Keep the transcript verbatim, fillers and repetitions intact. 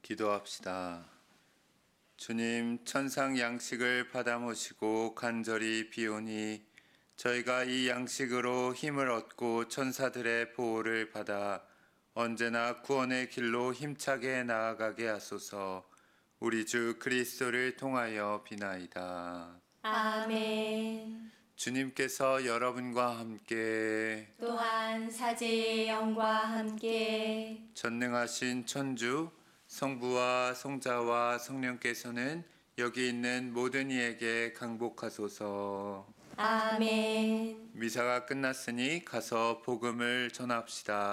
기도합시다. 주님, 천상 양식을 받아 모시고 간절히 비오니 저희가 이 양식으로 힘을 얻고 천사들의 보호를 받아 언제나 구원의 길로 힘차게 나아가게 하소서. 우리 주 그리스도를 통하여 비나이다. 아멘. 주님께서 여러분과 함께 또한 사제의 영과 함께 전능하신 천주 성부와 성자와 성령께서는 여기 있는 모든 이에게 강복하소서. 아멘. 미사가 끝났으니 가서 복음을 전합시다.